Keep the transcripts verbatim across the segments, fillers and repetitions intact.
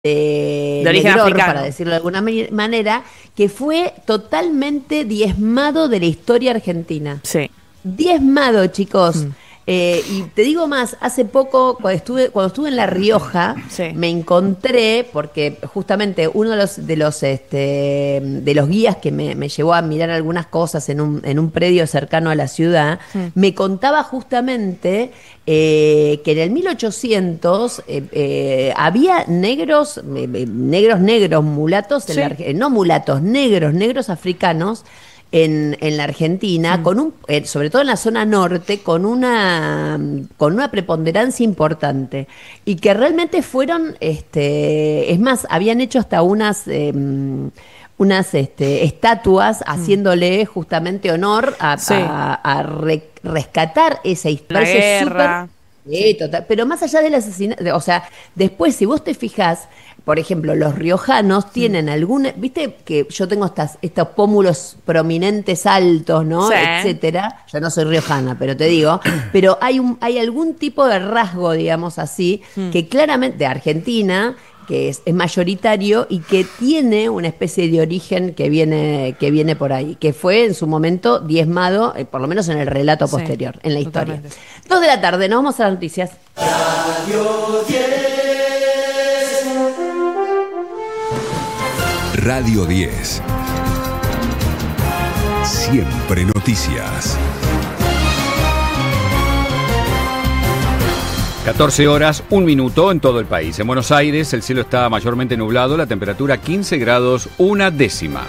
de, de origen Negror, africano, para decirlo de alguna manera, que fue totalmente diezmado de la historia argentina. Sí. Diezmado, chicos. Mm. Eh, y te digo más, hace poco, cuando estuve, cuando estuve en La Rioja, Sí. me encontré, porque justamente uno de los, de los, este, de los guías que me, me llevó a mirar algunas cosas en un, en un predio cercano a la ciudad, Mm. me contaba justamente eh, que en el mil ochocientos eh, eh, había negros, eh, eh, negros, negros, mulatos, en Sí. la Arge- no mulatos, negros, negros africanos, en, en la Argentina, Mm. con un, eh, sobre todo en la zona norte, con una, con una preponderancia importante. Y que realmente fueron, este, es más, habían hecho hasta unas, eh, unas este, estatuas haciéndole justamente honor a, Sí. a- a re- rescatar esa La historia. guerra. Sí, total. Pero más allá del asesinato, o sea, después, si vos te fijás, por ejemplo, los riojanos tienen alguna, viste que yo tengo estas, estos pómulos prominentes altos, ¿no? Sí. Etcétera. Yo no soy riojana, pero te digo, pero hay un, hay algún tipo de rasgo, digamos así, que claramente, de Argentina, que es, es mayoritario y que tiene una especie de origen que viene, que viene por ahí, que fue en su momento diezmado, eh, por lo menos en el relato Sí, posterior, en la historia. totalmente. Dos de la tarde, nos vamos a las noticias. Radio diez. Siempre noticias. catorce horas, un minuto en todo el país. En Buenos Aires el cielo está mayormente nublado, la temperatura quince grados, una décima.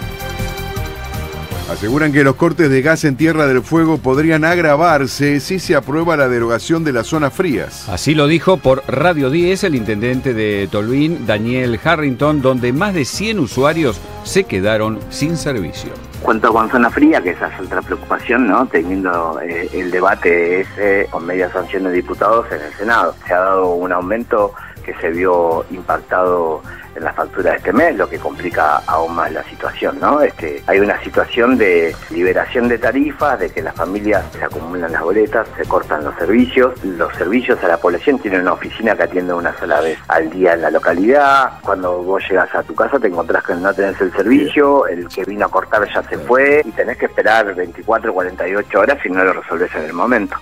Aseguran que los cortes de gas en Tierra del Fuego podrían agravarse si se aprueba la derogación de las zonas frías. Así lo dijo por Radio diez el intendente de Tolwyn, Daniel Harrington, donde más de cien usuarios se quedaron sin servicio. Cuanto con zona fría, que esa es otra preocupación, ¿no? Teniendo eh, el debate ese con media sanción de diputados en el Senado. Se ha dado un aumento que se vio impactado en la factura de este mes, lo que complica aún más la situación, ¿no? Este, hay una situación de liberación de tarifas, de que las familias se acumulan las boletas, se cortan los servicios. Los servicios a la población tienen una oficina que atiende una sola vez al día en la localidad. Cuando vos llegas a tu casa te encontrás que no tenés el servicio, el que vino a cortar ya se fue y tenés que esperar veinticuatro, cuarenta y ocho horas si no lo resolvés en el momento.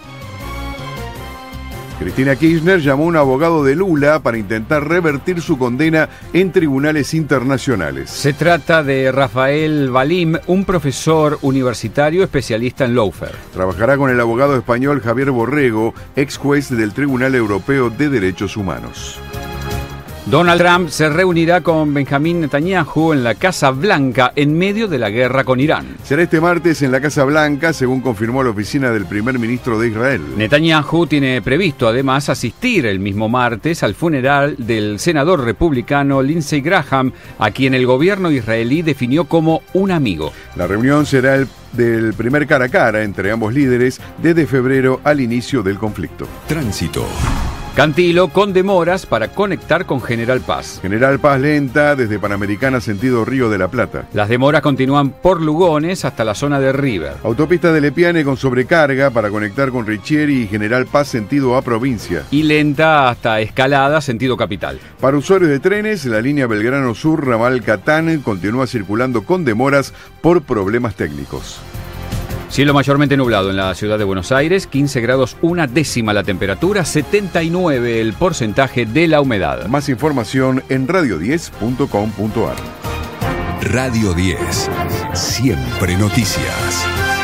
Cristina Kirchner llamó a un abogado de Lula para intentar revertir su condena en tribunales internacionales. Se trata de Rafael Valim, un profesor universitario especialista en lawfare. Trabajará con el abogado español Javier Borrego, ex juez del Tribunal Europeo de Derechos Humanos. Donald Trump se reunirá con Benjamín Netanyahu en la Casa Blanca en medio de la guerra con Irán. Será este martes en la Casa Blanca, según confirmó la oficina del primer ministro de Israel. Netanyahu tiene previsto además asistir el mismo martes al funeral del senador republicano Lindsey Graham, a quien el gobierno israelí definió como un amigo. La reunión será el del primer cara a cara entre ambos líderes desde febrero al inicio del conflicto. Tránsito. Cantilo con demoras para conectar con General Paz. General Paz lenta desde Panamericana sentido Río de la Plata. Las demoras continúan por Lugones hasta la zona de River. Autopista de Lepiane con sobrecarga para conectar con Richieri y General Paz sentido a provincia. Y lenta hasta Escalada sentido capital. Para usuarios de trenes, la línea Belgrano Sur ramal Catán continúa circulando con demoras por problemas técnicos. Cielo mayormente nublado en la ciudad de Buenos Aires, quince grados una décima la temperatura, setenta y nueve el porcentaje de la humedad. Más información en radio diez punto com punto a r. Radio diez. Siempre noticias.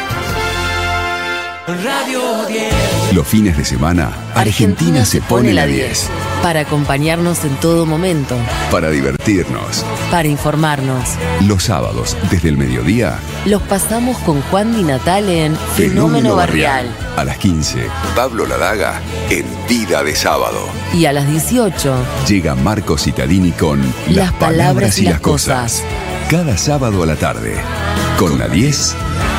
Radio diez. Los fines de semana, Argentina se pone la diez. Para acompañarnos en todo momento. Para divertirnos. Para informarnos. Los sábados, desde el mediodía, los pasamos con Juan Di Natale en Fenómeno, Fenómeno Barrial. A las quince, Pablo Ladaga en Vida de Sábado. Y a las dieciocho, llega Marco Cittadini con Las, las palabras y las cosas. Cada sábado a la tarde, con la diez.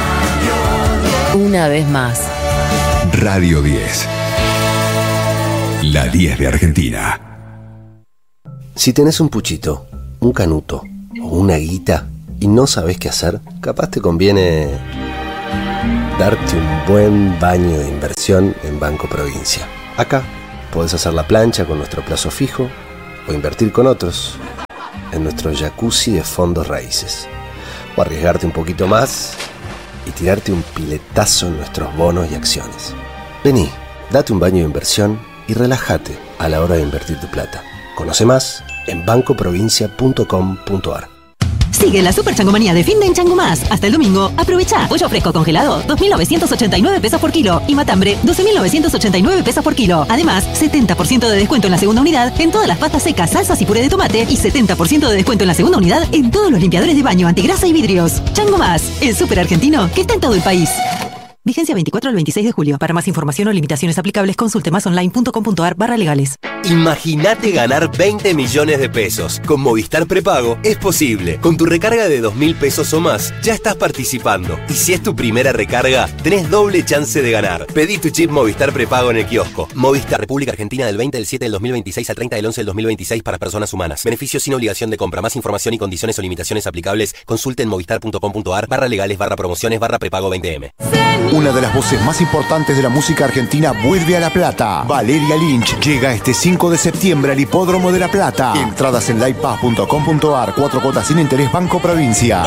Una vez más. Radio diez. La diez de Argentina. Si tenés un puchito, un canuto o una guita y no sabés qué hacer, capaz te conviene darte un buen baño de inversión en Banco Provincia. Acá podés hacer la plancha con nuestro plazo fijo o invertir con otros en nuestro jacuzzi de fondos raíces. O arriesgarte un poquito más y tirarte un piletazo en nuestros bonos y acciones. Vení, date un baño de inversión y relájate a la hora de invertir tu plata. Conoce más en banco provincia punto com punto a r. Sigue la super changomanía de fin de en Chango Más. Hasta el domingo, aprovecha. Pollo fresco congelado, dos mil novecientos ochenta y nueve pesos por kilo. Y matambre, doce mil novecientos ochenta y nueve pesos por kilo. Además, setenta por ciento de descuento en la segunda unidad en todas las pastas secas, salsas y puré de tomate. Y setenta por ciento de descuento en la segunda unidad en todos los limpiadores de baño, antigrasa y vidrios. Chango Más, el súper argentino que está en todo el país. Vigencia veinticuatro al veintiséis de julio. Para más información o limitaciones aplicables, consulte más online punto com punto a r barra legales. Imagínate ganar veinte millones de pesos. Con Movistar Prepago es posible. Con tu recarga de dos mil pesos o más, ya estás participando. Y si es tu primera recarga, tenés doble chance de ganar. Pedí tu chip Movistar Prepago en el kiosco. Movistar, República Argentina, del veinte del siete del dos mil veintiséis al treinta del once del dos mil veintiséis para personas humanas. Beneficios sin obligación de compra. Más información y condiciones o limitaciones aplicables, consulte en movistar punto com punto a r barra legales barra promociones barra prepago veinte eme. Una de las voces más importantes de la música argentina vuelve a La Plata. Valeria Lynch llega este cinco de septiembre al Hipódromo de La Plata. Entradas en livepass punto com punto a r. Cuatro cuotas sin interés, Banco Provincia.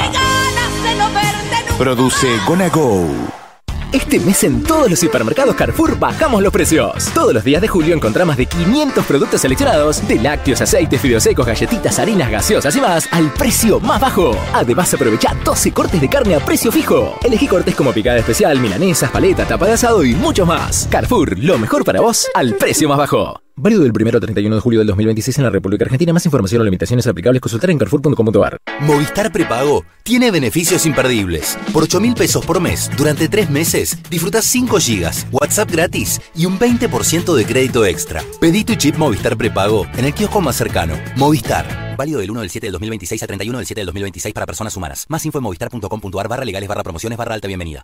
Produce Gonna Go. Este mes en todos los supermercados Carrefour bajamos los precios. Todos los días de julio encontrá más de quinientos productos seleccionados, de lácteos, aceites, fideos secos, galletitas, harinas, gaseosas y más, al precio más bajo. Además, aprovecha doce cortes de carne a precio fijo. Elegí cortes como picada especial, milanesas, paleta, tapa de asado y muchos más. Carrefour, lo mejor para vos, al precio más bajo. Válido del primero al treinta y uno de julio del dos mil veintiséis en la República Argentina. Más información o limitaciones aplicables, consultar en carrefour punto com punto a r. Movistar Prepago tiene beneficios imperdibles. Por ocho mil pesos por mes, durante tres meses, disfrutás cinco gigas, WhatsApp gratis y un veinte por ciento de crédito extra. Pedí tu chip Movistar Prepago en el kiosco más cercano. Movistar. Válido del uno del siete del dos mil veintiséis al treinta y uno del siete del dos mil veintiséis para personas humanas. Más info en movistar punto com punto a r barra legales barra promociones barra alta bienvenida.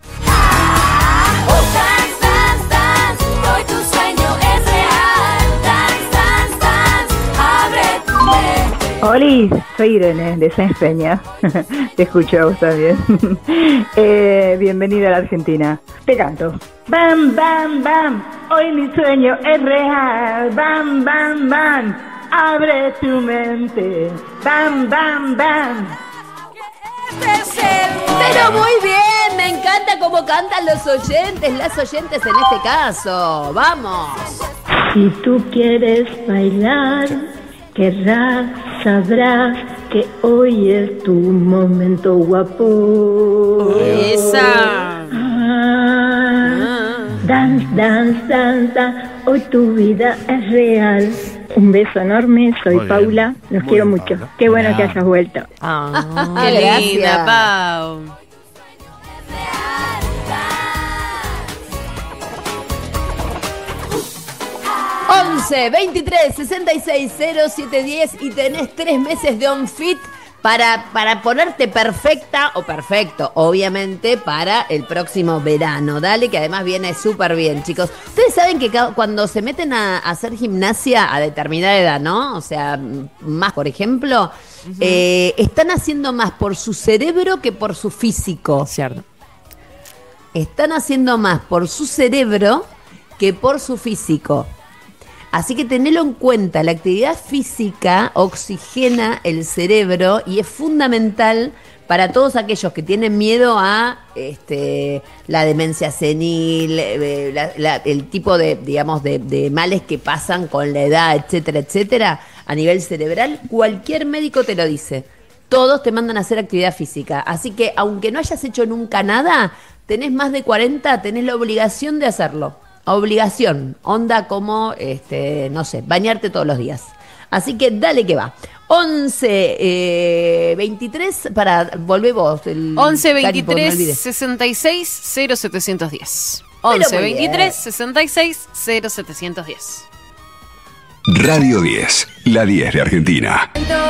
Hoy tu sueño es real. Dance, dance, dance, abre tu mente. Hola, soy Irene de Sáenz Peña. Te escucho a vos también. eh, bienvenida a la Argentina. Te canto. Bam, bam, bam. Hoy mi sueño es real. Bam, bam, bam. Abre tu mente. Bam, bam, bam. Pero muy bien, me encanta cómo cantan los oyentes, las oyentes en este caso. Vamos. Si tú quieres bailar, querrás, sabrás que hoy es tu momento guapo. Esa. Ah, dance, dance, dance, dance. Hoy tu vida es real. Un beso enorme, soy Muy Paula, bien. los Muy quiero bien, mucho. Paula. Qué bueno Mirá. que hayas vuelto. Ah, Qué qué gracias. linda, Pau. once, veintitrés, sesenta y seis, cero siete diez y tenés tres meses de OnFit para, para ponerte perfecta o perfecto, obviamente, para el próximo verano. Dale, que además viene súper bien, chicos. Ustedes saben que ca- cuando se meten a, a hacer gimnasia a determinada edad, ¿no? O sea, m- más, por ejemplo, uh-huh. eh, están haciendo más por su cerebro que por su físico. Cierto. Están haciendo más por su cerebro que por su físico. Así que tenelo en cuenta, la actividad física oxigena el cerebro y es fundamental para todos aquellos que tienen miedo a este, la demencia senil, eh, la, la, el tipo de, digamos, de, de males que pasan con la edad, etcétera, etcétera, a nivel cerebral. Cualquier médico te lo dice. Todos te mandan a hacer actividad física. Así que aunque no hayas hecho nunca nada, tenés más de cuarenta, tenés la obligación de hacerlo. Obligación, onda como, este, no sé, bañarte todos los días. Así que dale que va. once, eh, veintitrés, para, volvé vos. El, once, Cari, veintitrés, porque me olvidé. sesenta y seis, cero setecientos diez. Pero once, muy veintitrés, bien. sesenta y seis, cero setecientos diez. Radio diez, la diez de Argentina.